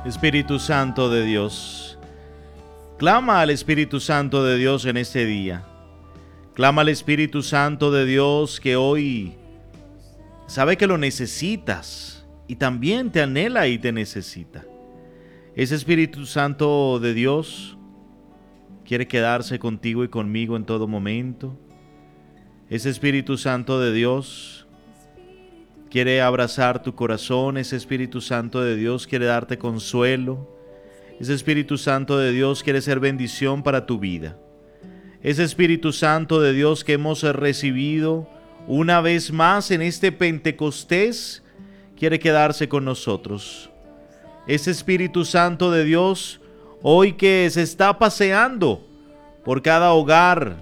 Espíritu Santo de Dios, clama al Espíritu Santo de Dios en este día. Clama al Espíritu Santo de Dios que hoy sabe que lo necesitas y también te anhela y te necesita. Ese Espíritu Santo de Dios quiere quedarse contigo y conmigo en todo momento. Ese Espíritu Santo de Dios quiere abrazar tu corazón. Ese Espíritu Santo de Dios quiere darte consuelo. Ese Espíritu Santo de Dios quiere ser bendición para tu vida. Ese Espíritu Santo de Dios que hemos recibido una vez más en este Pentecostés quiere quedarse con nosotros. Ese Espíritu Santo de Dios hoy que se está paseando por cada hogar,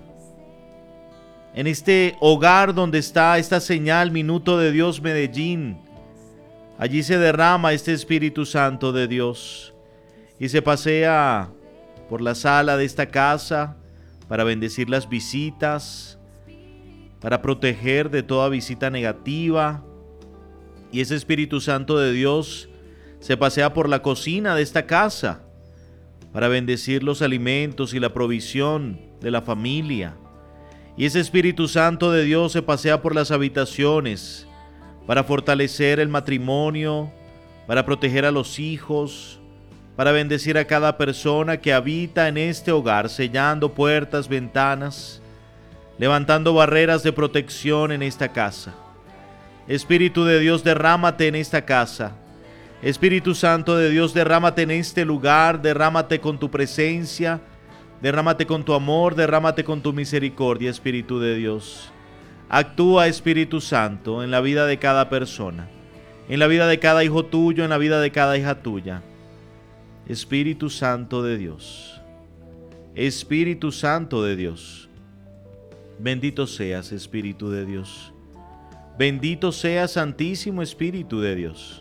en este hogar donde está esta señal Minuto de Dios Medellín, allí se derrama este Espíritu Santo de Dios y se pasea por la sala de esta casa para bendecir las visitas, para proteger de toda visita negativa. Y ese Espíritu Santo de Dios se pasea por la cocina de esta casa para bendecir los alimentos y la provisión de la familia. Y ese Espíritu Santo de Dios se pasea por las habitaciones para fortalecer el matrimonio, para proteger a los hijos, para bendecir a cada persona que habita en este hogar, sellando puertas, ventanas, levantando barreras de protección en esta casa. Espíritu de Dios, derrámate en esta casa. Espíritu Santo de Dios, derrámate en este lugar, derrámate con tu presencia, derrámate con tu amor, derrámate con tu misericordia, Espíritu de Dios. Actúa, Espíritu Santo, en la vida de cada persona, en la vida de cada hijo tuyo, en la vida de cada hija tuya. Espíritu Santo de Dios, Espíritu Santo de Dios, bendito seas, Espíritu de Dios. Bendito seas, Santísimo Espíritu de Dios.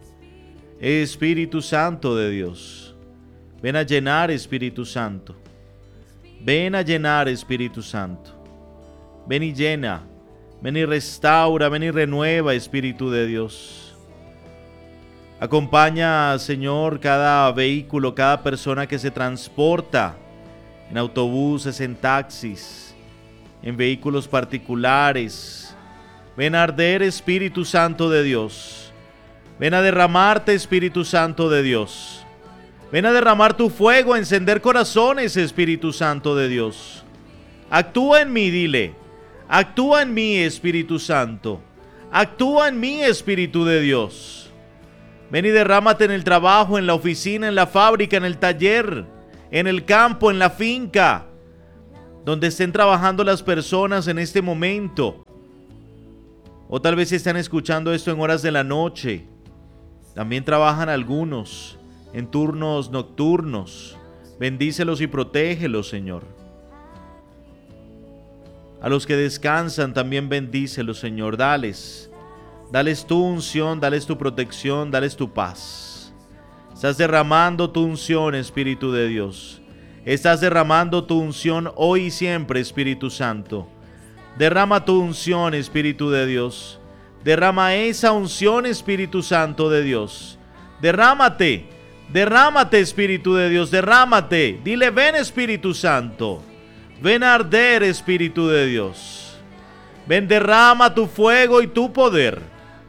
Espíritu Santo de Dios, ven a llenar, Espíritu Santo. Ven a llenar, Espíritu Santo. Ven y llena, ven y restaura, ven y renueva, Espíritu de Dios. Acompaña, Señor, cada vehículo, cada persona que se transporta en autobuses, en taxis, en vehículos particulares. Ven a arder, Espíritu Santo de Dios. Ven a derramarte, Espíritu Santo de Dios. Ven a derramar tu fuego, a encender corazones, Espíritu Santo de Dios. Actúa en mí, dile. Actúa en mí, Espíritu Santo. Actúa en mí, Espíritu de Dios. Ven y derrámate en el trabajo, en la oficina, en la fábrica, en el taller, en el campo, en la finca, donde estén trabajando las personas en este momento. O tal vez están escuchando esto en horas de la noche. También trabajan algunos en turnos nocturnos. Bendícelos y protégelos, Señor. A los que descansan también bendícelos, Señor. Dales tu unción, dales tu protección, dales tu paz. Estás derramando tu unción, Espíritu de Dios. Estás derramando tu unción hoy y siempre, Espíritu Santo. Derrama tu unción, Espíritu de Dios. Derrama esa unción, Espíritu Santo de Dios. Derrámate, derrámate, Espíritu de Dios, derrámate. Dile, ven, Espíritu Santo. Ven a arder, Espíritu de Dios. Ven, derrama tu fuego y tu poder.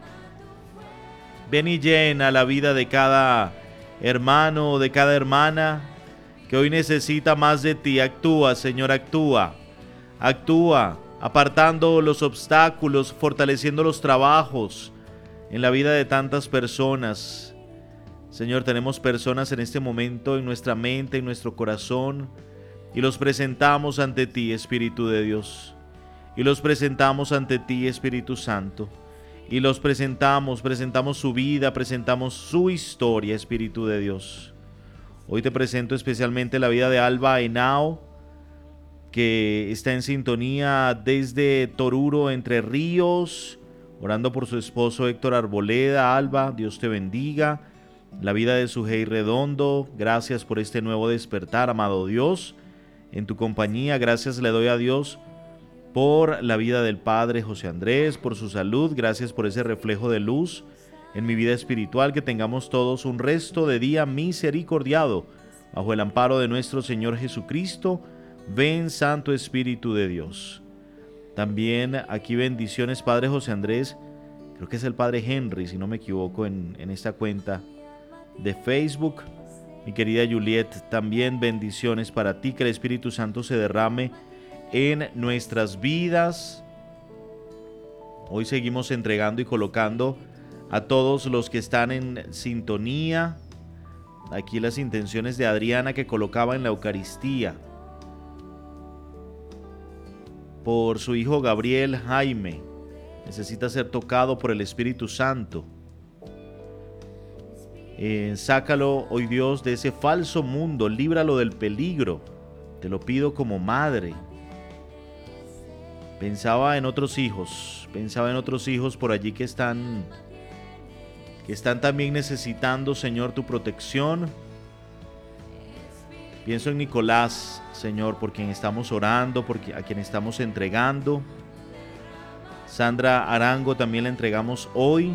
Ven y llena la vida de cada hermano o de cada hermana que hoy necesita más de ti. Actúa, Señor, actúa. Actúa, apartando los obstáculos, fortaleciendo los trabajos en la vida de tantas personas. Señor, tenemos personas en este momento en nuestra mente, en nuestro corazón, y los presentamos ante ti, Espíritu de Dios. Y los presentamos ante ti, Espíritu Santo. Y los presentamos su vida, presentamos su historia, Espíritu de Dios. Hoy te presento especialmente la vida de Alba Henao, que está en sintonía desde Toruro, Entre Ríos, orando por su esposo Héctor Arboleda. Alba, Dios te bendiga. La vida de Sujei Redondo, gracias por este nuevo despertar, amado Dios, en tu compañía. Gracias le doy a Dios por la vida del padre José Andrés, por su salud. Gracias por ese reflejo de luz en mi vida espiritual, que tengamos todos un resto de día misericordiado bajo el amparo de nuestro Señor Jesucristo. Ven, Santo Espíritu de Dios. También aquí bendiciones, Padre José Andrés, creo que es el Padre Henry, si no me equivoco, en esta cuenta de Facebook. Mi querida Juliet, también bendiciones para ti, que el Espíritu Santo se derrame en nuestras vidas. Hoy seguimos entregando y colocando a todos los que están en sintonía. Aquí las intenciones de Adriana, que colocaba en la Eucaristía por su hijo Gabriel Jaime. Necesita ser tocado por el Espíritu Santo. Sácalo hoy, Dios, de ese falso mundo, líbralo del peligro. Te lo pido como madre. Pensaba en otros hijos por allí que están también necesitando, Señor, tu protección. Pienso en Nicolás, Señor, por quien estamos orando, a quien estamos entregando. Sandra Arango también la entregamos hoy.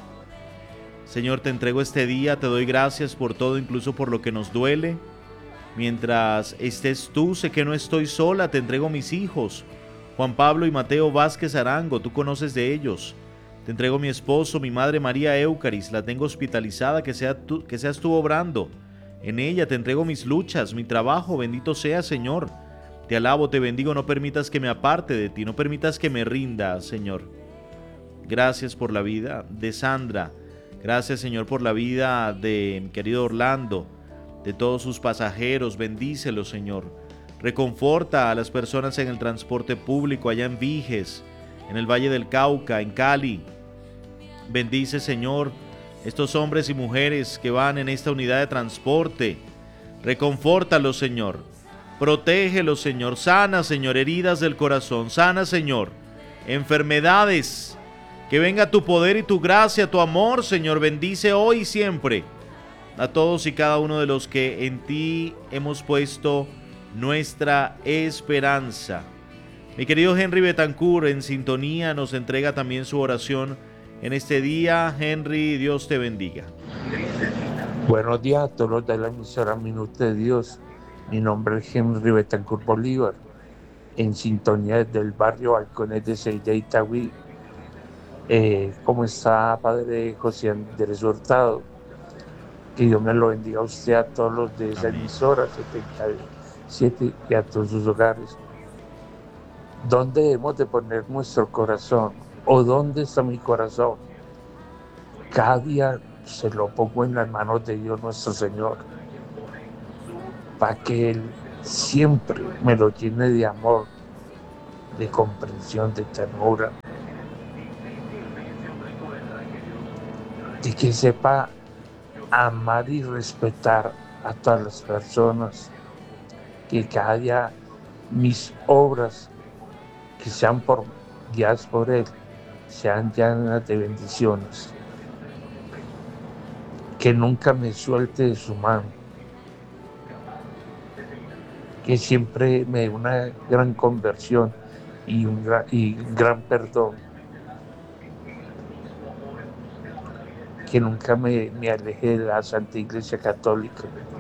Señor, te entrego este día, te doy gracias por todo, incluso por lo que nos duele. Mientras estés tú, sé que no estoy sola, te entrego mis hijos, Juan Pablo y Mateo Vázquez Arango, tú conoces de ellos. Te entrego mi esposo, mi madre María Eucaris, la tengo hospitalizada, que seas tú obrando. En ella te entrego mis luchas, mi trabajo, bendito seas, Señor. Te alabo, te bendigo, no permitas que me aparte de ti, no permitas que me rinda, Señor. Gracias por la vida de Sandra. Gracias, Señor, por la vida de mi querido Orlando, de todos sus pasajeros. Bendícelos, Señor. Reconforta a las personas en el transporte público, allá en Viges, en el Valle del Cauca, en Cali. Bendice, Señor, estos hombres y mujeres que van en esta unidad de transporte. Reconfórtalos, Señor. Protégelos, Señor. Sana, Señor, heridas del corazón. Sana, Señor, enfermedades. Que venga tu poder y tu gracia, tu amor, Señor. Bendice hoy y siempre a todos y cada uno de los que en ti hemos puesto nuestra esperanza. Mi querido Henry Betancourt, en sintonía, nos entrega también su oración en este día. Henry, Dios te bendiga. Buenos días a todos los de la emisora Minuto de Dios. Mi nombre es Henry Betancourt Bolívar, en sintonía desde el barrio Balcones de Ceilla, Itagüí. ¿Cómo está, Padre José Andrés Hurtado? Que Dios me lo bendiga a usted, a todos los de esa emisora 77 y a todos sus hogares. ¿Dónde debemos de poner nuestro corazón? ¿O dónde está mi corazón? Cada día se lo pongo en las manos de Dios nuestro Señor, para que Él siempre me lo llene de amor, de comprensión, de ternura, de que sepa amar y respetar a todas las personas, que cada día mis obras, que sean guiadas por Él, sean llenas de bendiciones, que nunca me suelte de su mano, que siempre me dé una gran conversión y un gran perdón, que nunca me aleje de la Santa Iglesia Católica.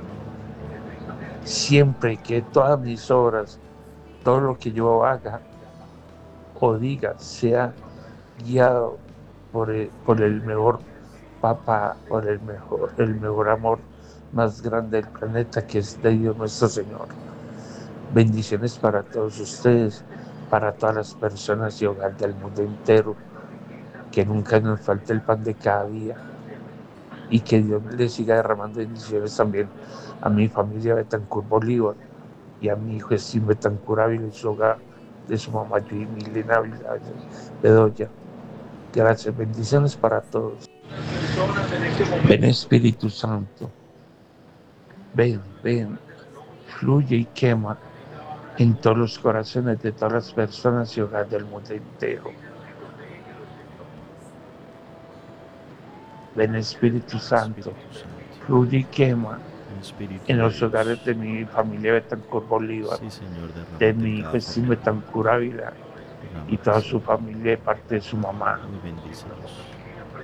Siempre que todas mis obras, todo lo que yo haga o diga, sea guiado por el mejor Papa, por el mejor amor más grande del planeta, que es de Dios nuestro Señor. Bendiciones para todos ustedes, para todas las personas y hogares del mundo entero, que nunca nos falte el pan de cada día, y que Dios le siga derramando bendiciones también a mi familia Betancourt Bolívar y a mi hijo Estín Betancourt Ávila y su hogar, de su mamá y Milena Ávila Bedoya. Gracias, bendiciones para todos. Ven, Espíritu Santo, ven, fluye y quema en todos los corazones de todas las personas y hogares del mundo entero. Ven, Espíritu Santo, fluye y quema en los hogares de mi familia Betancourt Bolívar, Sí, Señor, de mi hijo Estín Betancourt Ávila y toda su familia de parte de su mamá. Muy bendícelos.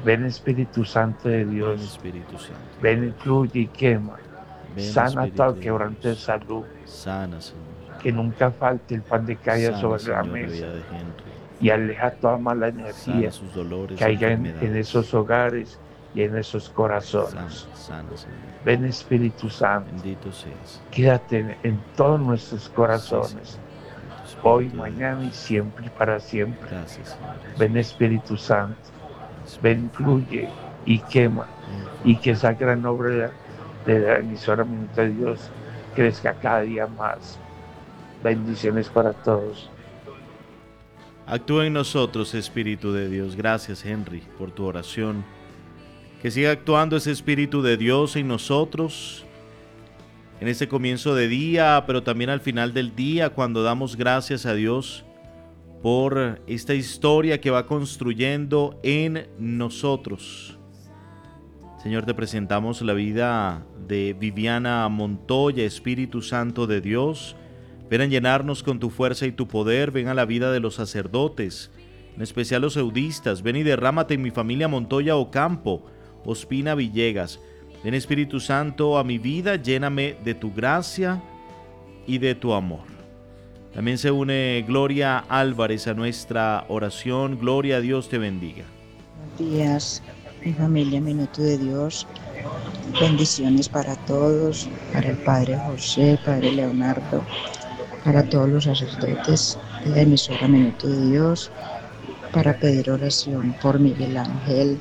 Ven Espíritu Santo de Ven Dios, Espíritu Santo. ven y fluye y quema. Ven Sana Espíritu todo de quebrante de Dios. salud. Sana, Señor. Que nunca falte el pan de cada día Sana, sobre la Señor, la mesa. vida de Henry. Y aleja toda mala Sana energía sus dolores que y haya en enfermedades. esos hogares y en esos Sana, corazones. sana, Señor. Ven Espíritu Santo, Bendito seas. quédate en todos nuestros Sí, corazones, Señor. Bendito hoy, Espíritu de mañana y Dios. siempre y para siempre. Gracias, Señor Ven Jesús. Espíritu Santo, ven, Espíritu. fluye y quema, y que esa gran obra de la emisora Minuto de Dios crezca cada día más. Bendiciones para todos. Actúa en nosotros, Espíritu de Dios. Gracias, Henry, por tu oración. Que siga actuando ese Espíritu de Dios en nosotros, en este comienzo de día, pero también al final del día, cuando damos gracias a Dios por esta historia que va construyendo en nosotros. Señor, te presentamos la vida de Viviana Montoya, Espíritu Santo de Dios. Ven a llenarnos con tu fuerza y tu poder. Ven a la vida de los sacerdotes, en especial los eudistas. Ven y derrámate en mi familia Montoya Ocampo, Ospina Villegas. Ven, Espíritu Santo, a mi vida, lléname de tu gracia y de tu amor. También se une Gloria Álvarez a nuestra oración. Gloria a Dios te bendiga. Buenos días, mi familia Minuto de Dios. Bendiciones para todos, para el Padre José, Padre Leonardo, para todos los sacerdotes de la emisora Minuto de Dios, para pedir oración por Miguel Ángel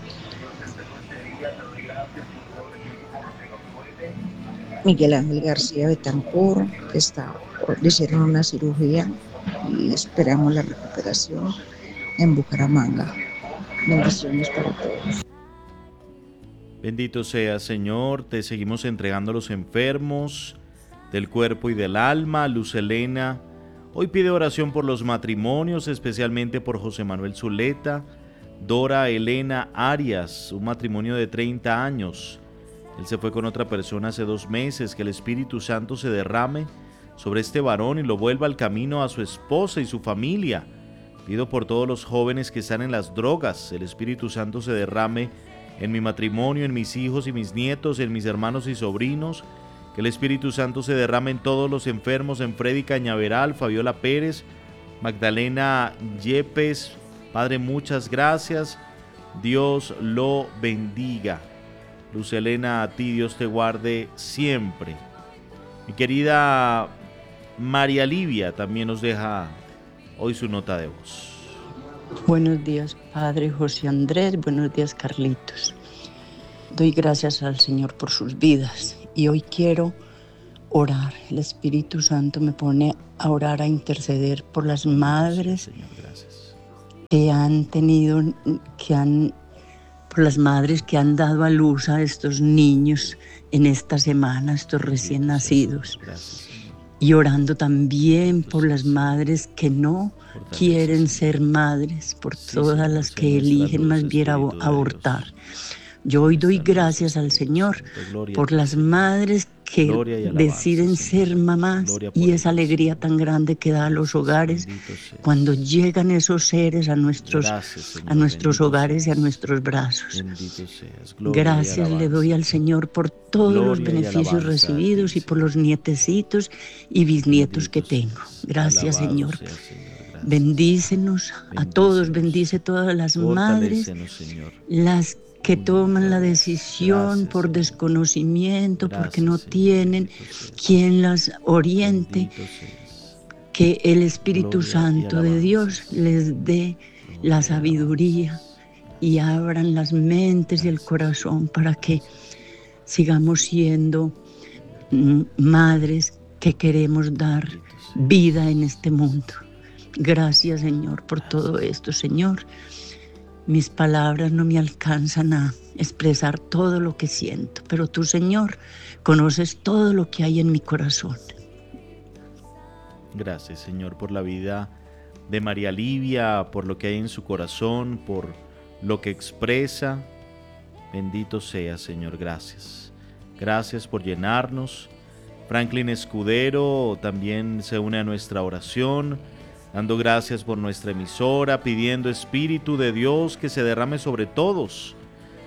García Betancur, que le hicieron una cirugía y esperamos la recuperación en Bucaramanga. Bendiciones para todos. Bendito seas, Señor. Te seguimos entregando a los enfermos del cuerpo y del alma. Luz Elena hoy pide oración por los matrimonios, especialmente por José Manuel Zuleta, Dora Elena Arias, un matrimonio de 30 años. Él se fue con otra persona hace 2 meses. Que el Espíritu Santo se derrame sobre este varón y lo vuelva al camino a su esposa y su familia. Pido por todos los jóvenes que están en las drogas. El Espíritu Santo se derrame en mi matrimonio, en mis hijos y mis nietos, en mis hermanos y sobrinos. Que el Espíritu Santo se derrame en todos los enfermos, en Freddy Cañaveral, Fabiola Pérez, Magdalena Yepes. Padre, muchas gracias. Dios lo bendiga. Luz Elena, a ti Dios te guarde siempre. Mi querida María Livia también nos deja hoy su nota de voz. Buenos días, Padre José Andrés. Buenos días, Carlitos. Doy gracias al Señor por sus vidas y hoy quiero orar. El Espíritu Santo me pone a orar, a interceder por las madres, Señor, gracias. por las madres que han dado a luz a estos niños en esta semana, estos recién nacidos. Gracias, Señor. Y orando también por las madres que no Fortaleza, quieren Señor. ser madres, por Sí, todas Señor, las sé que nuestra eligen luz, más bien Espíritu de abortar. Dios. Yo hoy doy Nuestra luz, gracias al Espíritu Señor Santo. Gloria por a ti, las Señor. madres que Gloria y alabanza, deciden Señor. ser mamás Gloria por y esa ellas, alegría Señor. tan grande que da a los Gracias, hogares bendito seas. cuando llegan esos seres a nuestros Gracias, Señor, bendito hogares y a seas. nuestros brazos. Bendito seas. Gloria y Gracias le alabanza. doy al Señor por todos los Gloria y beneficios alabanza a recibidos ti, y por Señor. los nietecitos y bisnietos que Bendito tengo. seas. Gracias, Alabado Señor. seas, Señor. Gracias. Bendícenos a todos, bendice todas las madres, Fortalécenos, Señor. las que Una y toman otra la vez. decisión Gracias, por Señor. desconocimiento, porque Gracias, no Señor. tienen Bendito seas. quien las oriente, Bendito seas. que el Espíritu Gloria y Santo de Dios alabanzas. les dé Gloria la y sabiduría alabanzas. y abran las mentes y el Gracias, corazón para que sigamos siendo madres que queremos dar bendito seas. vida en este mundo. Gracias, Señor, por todo esto, Señor. Mis palabras no me alcanzan a expresar todo lo que siento, pero tú, Señor, conoces todo lo que hay en mi corazón. Gracias, Señor, por la vida de María Livia, por lo que hay en su corazón, por lo que expresa. Bendito sea, Señor, gracias. Gracias por llenarnos. Franklin Escudero también se une a nuestra oración, dando gracias por nuestra emisora, pidiendo Espíritu de Dios que se derrame sobre todos,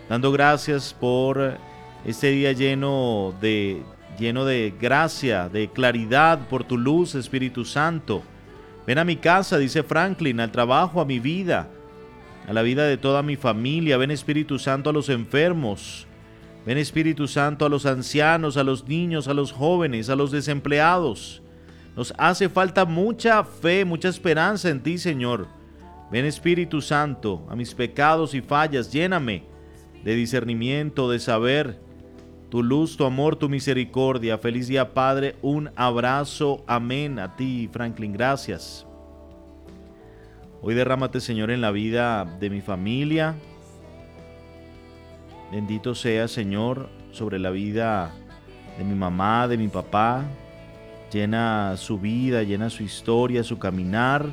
dando gracias por este día lleno de gracia, de claridad, por tu luz, Espíritu Santo. Ven a mi casa, dice Franklin, al trabajo, a mi vida, a la vida de toda mi familia. Ven, Espíritu Santo, a los enfermos. Ven, Espíritu Santo, a los ancianos, a los niños, a los jóvenes, a los desempleados. Nos hace falta mucha fe, mucha esperanza en ti, Señor. Ven, Espíritu Santo, a mis pecados y fallas, lléname de discernimiento, de saber, tu luz, tu amor, tu misericordia. Feliz día, Padre. Un abrazo. Amén. A ti, Franklin. Gracias. Hoy derrámate, Señor, en la vida de mi familia. Bendito sea, Señor, sobre la vida de mi mamá, de mi papá. Llena su vida, llena su historia, su caminar.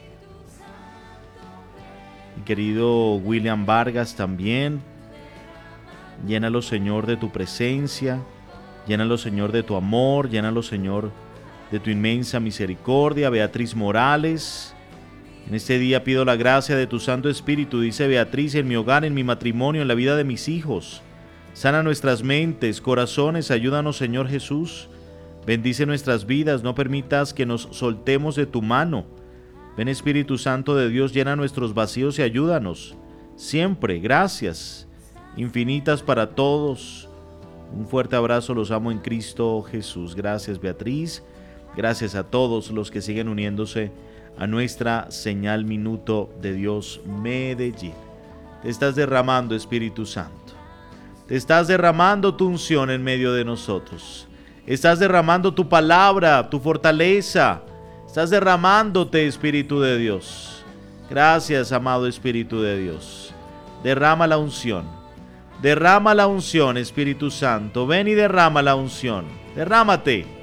Mi querido William Vargas también. Llénalo, Señor, de tu presencia. Llénalo, Señor, de tu amor. Llénalo, Señor, de tu inmensa misericordia. Beatriz Morales. En este día pido la gracia de tu Santo Espíritu, dice Beatriz, en mi hogar, en mi matrimonio, en la vida de mis hijos. Sana nuestras mentes, corazones. Ayúdanos, Señor Jesús. Bendice nuestras vidas. No permitas que nos soltemos de tu mano. Ven, Espíritu Santo de Dios, llena nuestros vacíos y ayúdanos. Siempre, gracias infinitas para todos. Un fuerte abrazo, los amo en Cristo Jesús. Gracias, Beatriz. Gracias a todos los que siguen uniéndose a nuestra señal Minuto de Dios Medellín. Te estás derramando, Espíritu Santo. Te estás derramando tu unción en medio de nosotros. Estás derramando tu palabra, tu fortaleza. Estás derramándote, Espíritu de Dios. Gracias, amado Espíritu de Dios. Derrama la unción. Derrama la unción, Espíritu Santo. Ven y derrama la unción. Derrámate.